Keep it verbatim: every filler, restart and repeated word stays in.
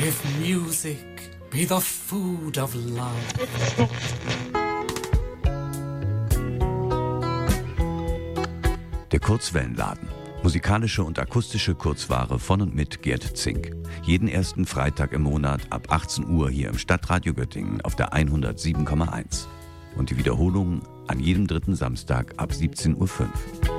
If music be the food of love. Der Kurzwellenladen. Musikalische und akustische Kurzware von und mit Gerd Zink. Jeden ersten Freitag im Monat ab achtzehn Uhr hier im Stadtradio Göttingen auf der hundertsieben Komma eins. Und die Wiederholung an jedem dritten Samstag ab siebzehn Uhr fünf.